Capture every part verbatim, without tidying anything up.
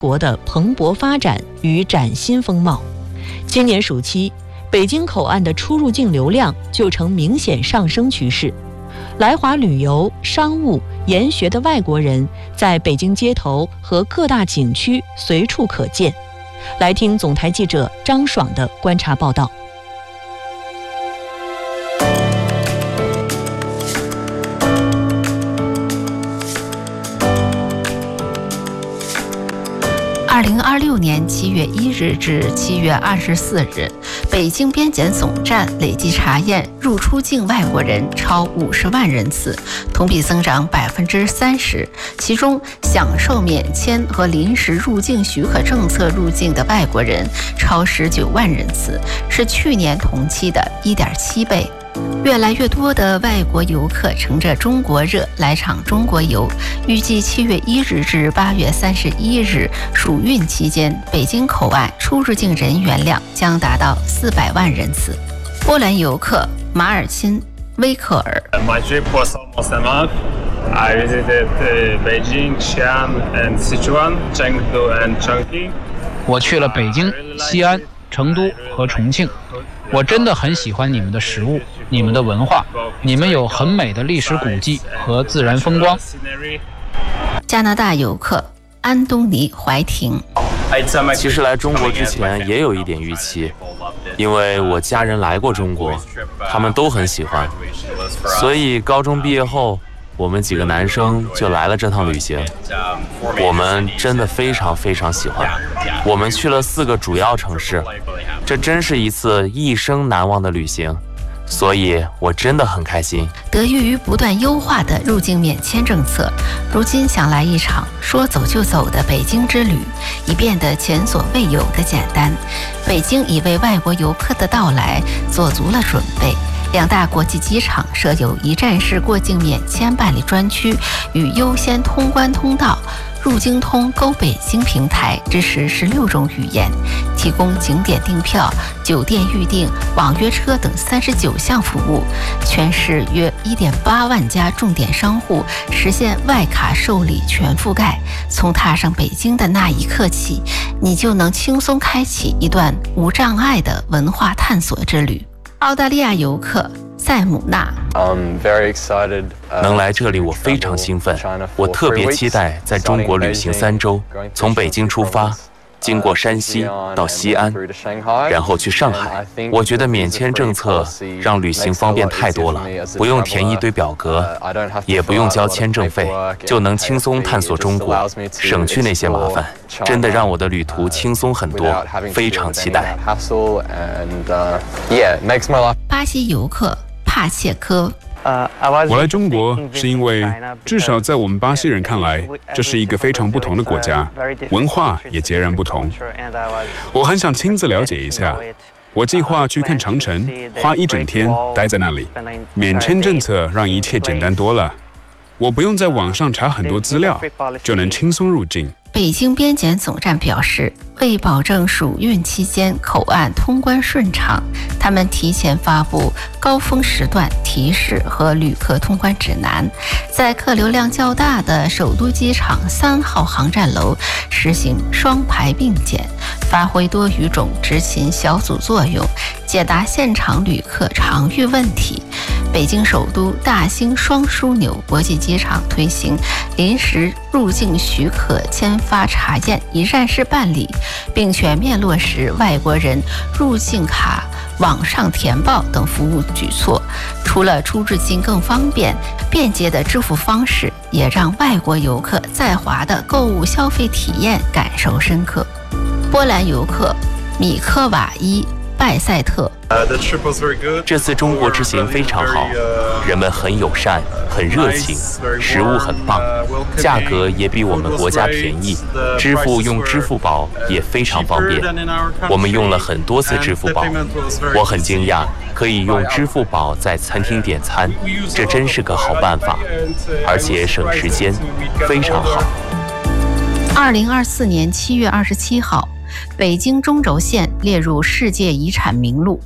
国的蓬勃发展与崭新风貌。今年暑期，北京口岸的出入境流量就呈明显上升趋势。来华旅游、商务、研学的外国人在北京街头和各大景区随处可见。来听总台记者张爽的观察报道。 二零二六年七月一日至七月二十四日，北京边检总站累计查验入出境外国人超五十万人次，同比增长百分之三十。其中，享受免签和临时入境许可政策入境的外国人超十九万人次，是去年同期的一点七倍。越来越多的外国游客乘着中国热来场中国游，预计七月一日至八月三十一日暑运期间，北京口岸出入境人员量将达到四百万人次。波兰游客马尔钦·威克尔。 My trip was almost a month. I visited Beijing, Xi'an, and Sichuan, Chengdu, and Chongqing. 我去了北京、西安、成都和重庆。我真的很喜欢你们的食物、你们的文化，你们有很美的历史古迹和自然风光。 加拿大游客安东尼·怀廷。 其实来中国之前也有一点预期，因为我家人来过中国，他们都很喜欢，所以高中毕业后，我们几个男生就来了这趟旅行。我们真的非常非常喜欢，我们去了四个主要城市，这真是一次一生难忘的旅行，所以我真的很开心。 得益于不断优化的入境免签政策，如今想来一场说走就走的北京之旅，已变得前所未有的简单。北京已为外国游客的到来做足了准备。两大国际机场设有一站式过境免签办理专区与优先通关通道，入京通Go北京平台支持十六种语言，提供景点订票、酒店预订、网约车等三十九项服务。全市约一点八万家重点商户实现外卡受理全覆盖。从踏上北京的那一刻起，你就能轻松开启一段无障碍的文化探索之旅。澳大利亚游客塞姆纳。 能来这里我非常兴奋，我特别期待在中国旅行三周，从北京出发，经过山西到西安，然后去上海。我觉得免签政策让旅行方便太多了，不用填一堆表格，也不用交签证费，就能轻松探索中国，省去那些麻烦，真的让我的旅途轻松很多，非常期待。 巴西游客帕切科。 我来中国是因为，至少在我们巴西人看来，这是一个非常不同的国家，文化也截然不同。我很想亲自了解一下。我计划去看长城，花一整天待在那里。免签政策让一切简单多了，我不用在网上查很多资料，就能轻松入境。 北京边检总站表示，为保证暑运期间口岸通关顺畅，他们提前发布高峰时段提示和旅客通关指南，在客流量较大的首都机场三号航站楼实行双排并检，发挥多语种执勤小组作用，解答现场旅客常遇问题。北京首都大兴双枢纽国际机场推行临时入境许可签发查验一站式办理，并全面落实外国人入境卡网上填报等服务举措。除了出入境更方便、便捷的支付方式，也让外国游客在华的购物消费体验感受深刻。波兰游客米科瓦伊拜塞特。 这次中国之行非常好，人们很友善，很热情，食物很棒，价格也比我们国家便宜，支付用支付宝也非常方便。我们用了很多次支付宝，我很惊讶可以用支付宝在餐厅点餐，这真是个好办法，而且省时间，非常好。 二零二四年七月二十七号，北京中轴线列入世界遗产名录。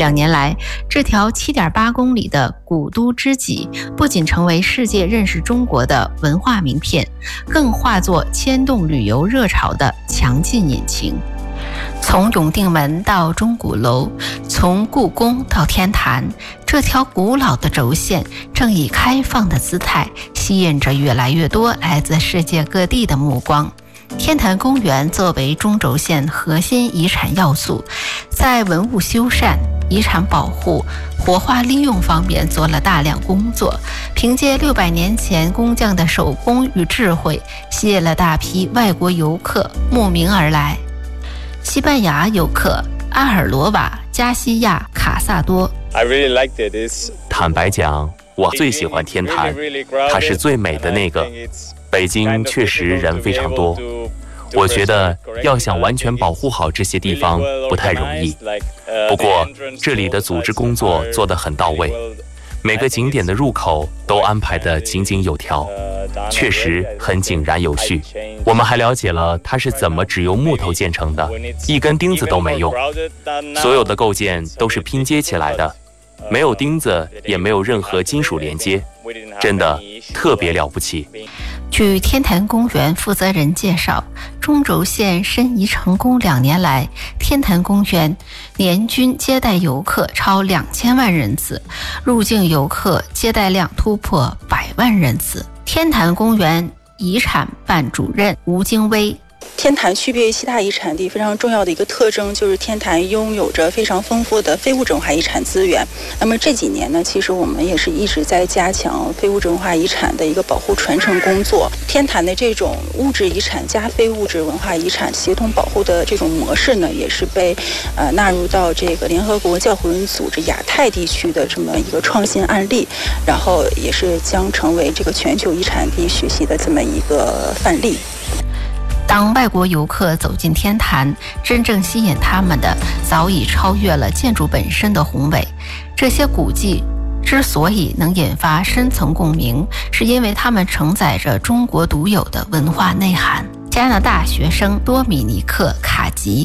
两年来，这条 七点八公里的古都知己不仅成为世界认识中国的文化名片，更化作牵动旅游热潮的强劲引擎。从永定门到钟鼓楼，从故宫到天坛，这条古老的轴线正以开放的姿态吸引着越来越多来自世界各地的目光。天坛公园作为中轴线核心遗产要素，在文物修缮、遗产保护、活化利用方面做了大量工作，凭借六百年前工匠的手工与智慧，吸引了大批外国游客慕名而来。西班牙游客、阿尔罗瓦、加西亚、卡萨多。 坦白讲，我最喜欢天坛，它是最美的那个。北京确实人非常多，我觉得要想完全保护好这些地方不太容易。不过这里的组织工作做得很到位，每个景点的入口都安排得井井有条，确实很井然有序。我们还了解了它是怎么只用木头建成的，一根钉子都没用，所有的构件都是拼接起来的，没有钉子，也没有任何金属连接，真的特别了不起。 据天坛公园负责人介绍，中轴线申遗成功两年来，天坛公园年均接待游客超两千万人次，入境游客接待量突破百万人次。天坛公园遗产办主任吴京威。 天坛区别于其他遗产地非常重要的一个特征，就是天坛拥有着非常丰富的非物质文化遗产资源。那么这几年呢，其实我们也是一直在加强非物质文化遗产的一个保护传承工作。天坛的这种物质遗产加非物质文化遗产协同保护的这种模式呢，也是被呃纳入到这个联合国教科文组织亚太地区的这么一个创新案例，然后也是将成为这个全球遗产地学习的这么一个范例。 当外国游客走进天坛，真正吸引他们的早已超越了建筑本身的宏伟。这些古迹之所以能引发深层共鸣，是因为它们承载着中国独有的文化内涵。加拿大学生多米尼克·卡吉。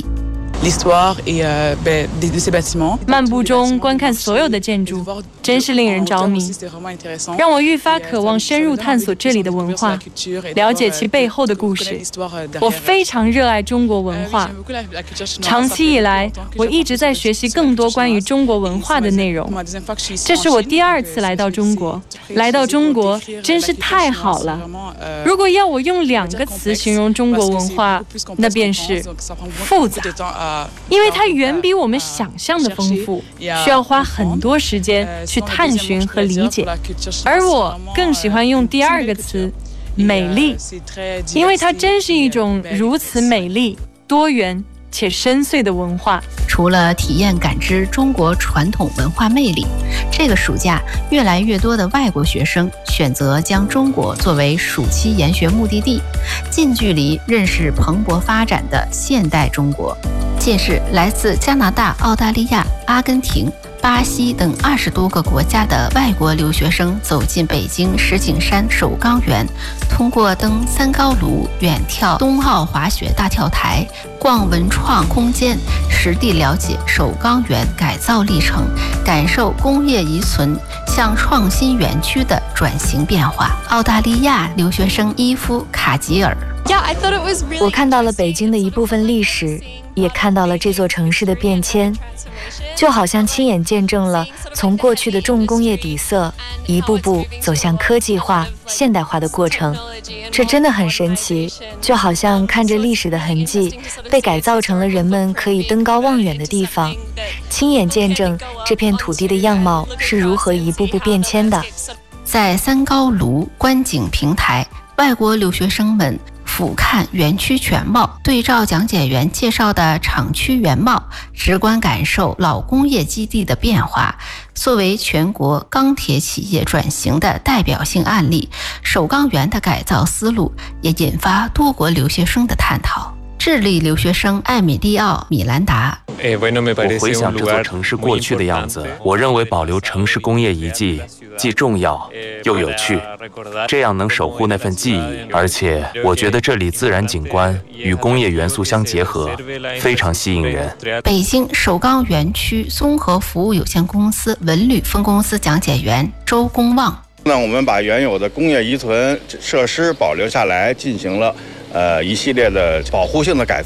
漫步中观看所有的建筑，真是令人着迷，让我愈发渴望深入探索这里的文化，了解其背后的故事。我非常热爱中国文化，长期以来，我一直在学习更多关于中国文化的内容。这是我第二次来到中国，来到中国真是太好了。如果要我用两个词形容中国文化，那便是复杂。因为它远比我们想象的丰富，需要花很多时间去探寻和理解。而我更喜欢用第二个词，美丽，因为它真是一种如此美丽、多元且深邃的文化。 除了体验感知中国传统文化魅力，这个暑假越来越多的外国学生选择将中国作为暑期研学目的地，近距离认识蓬勃发展的现代中国。近日，来自加拿大、澳大利亚、阿根廷、巴西等二十多个国家的外国留学生走进北京石景山首钢园，通过登三高炉、远眺冬奥滑雪大跳台、逛文创空间，实地了解首钢园改造历程，感受工业遗存向创新园区的转型变化。澳大利亚留学生伊夫·卡吉尔。 我看到了北京的一部分历史，也看到了这座城市的变迁，就好像亲眼见证了从过去的重工业底色一步步走向科技化、现代化的过程。这真的很神奇，就好像看着历史的痕迹被改造成了人们可以登高望远的地方，亲眼见证这片土地的样貌是如何一步步变迁的。 在三高炉观景平台，外国留学生们俯瞰园区全貌，对照讲解员介绍的厂区原貌，直观感受老工业基地的变化。作为全国钢铁企业转型的代表性案例，首钢园的改造思路也引发多国留学生的探讨。智利留学生艾米利奥·米兰达。 我回想这座城市过去的样子，我认为保留城市工业遗迹既重要又有趣，这样能守护那份记忆。而且我觉得这里自然景观与工业元素相结合，非常吸引人。 北京首钢园区综合服务有限公司文旅分公司讲解员周公望。 那我们把原有的工业遗存设施保留下来，进行了呃一系列的保护性的改